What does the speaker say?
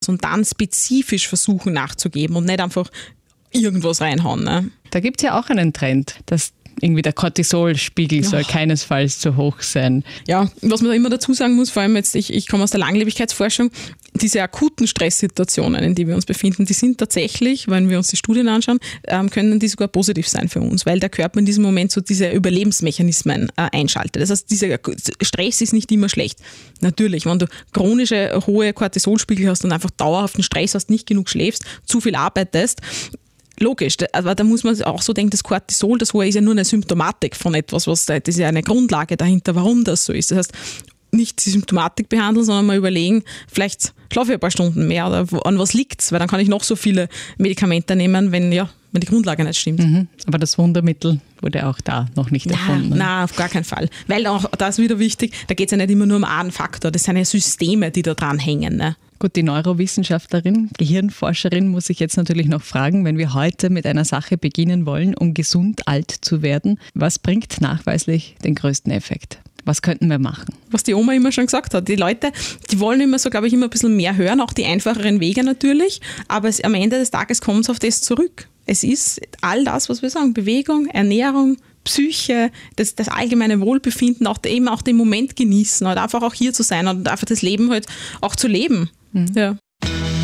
und dann spezifisch versuchen nachzugeben und nicht einfach irgendwas reinhauen. Ne? Da gibt es ja auch einen Trend, dass irgendwie der Cortisolspiegel soll keinesfalls zu hoch sein. Ja, was man da immer dazu sagen muss, vor allem jetzt, ich komme aus der Langlebigkeitsforschung, diese akuten Stresssituationen, in denen wir uns befinden, die sind tatsächlich, wenn wir uns die Studien anschauen, können die sogar positiv sein für uns, weil der Körper in diesem Moment so diese Überlebensmechanismen einschaltet. Das heißt, dieser Stress ist nicht immer schlecht. Natürlich, wenn du chronische hohe Cortisolspiegel hast und einfach dauerhaften Stress hast, nicht genug schläfst, zu viel arbeitest, logisch, aber da muss man auch so denken, das Cortisol, das hohe ist ja nur eine Symptomatik von etwas, das ist ja eine Grundlage dahinter, warum das so ist. Das heißt, nicht die Symptomatik behandeln, sondern mal überlegen, vielleicht schlafe ich ein paar Stunden mehr oder an was liegt es, weil dann kann ich noch so viele Medikamente nehmen, wenn die Grundlage nicht stimmt. Mhm. Aber das Wundermittel wurde auch da noch nicht erfunden. Nein, auf gar keinen Fall. Weil auch, da ist wieder wichtig, da geht es ja nicht immer nur um einen Faktor, das sind ja Systeme, die da dran hängen. Ne? Gut, die Neurowissenschaftlerin, Gehirnforscherin muss ich jetzt natürlich noch fragen, wenn wir heute mit einer Sache beginnen wollen, um gesund alt zu werden, was bringt nachweislich den größten Effekt? Was könnten wir machen? Was die Oma immer schon gesagt hat, die Leute, die wollen immer so, glaube ich, immer ein bisschen mehr hören, auch die einfacheren Wege natürlich, aber am Ende des Tages kommt es auf das zurück. Es ist all das, was wir sagen, Bewegung, Ernährung, Psyche, das allgemeine Wohlbefinden, eben auch den Moment genießen oder einfach auch hier zu sein und einfach das Leben halt auch zu leben. Ja.